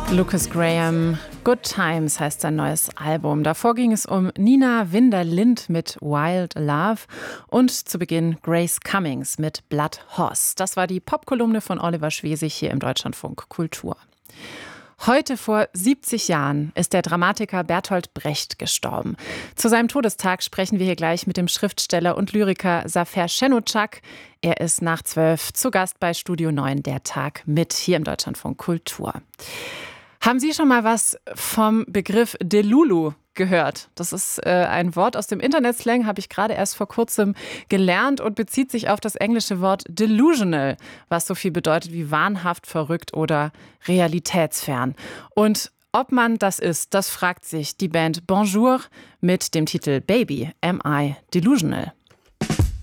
Lucas Graham, Good Times heißt sein neues Album. Davor ging es um Nina Winder-Lind mit Wild Love und zu Beginn Grace Cummings mit Blood Horse. Das war die Popkolumne von Oliver Schwesig hier im Deutschlandfunk Kultur. Heute vor 70 Jahren ist der Dramatiker Bertolt Brecht gestorben. Zu seinem Todestag sprechen wir hier gleich mit dem Schriftsteller und Lyriker Zafer Şenocak. Er ist nach 12 zu Gast bei Studio 9, der Tag mit hier im Deutschlandfunk Kultur. Haben Sie schon mal was vom Begriff Delulu gehört? Das ist ein Wort aus dem Internetslang, habe ich gerade erst vor kurzem gelernt und bezieht sich auf das englische Wort delusional, was so viel bedeutet wie wahnhaft, verrückt oder realitätsfern. Und ob man das ist, das fragt sich die Band Bonjour mit dem Titel Baby, Am I Delusional?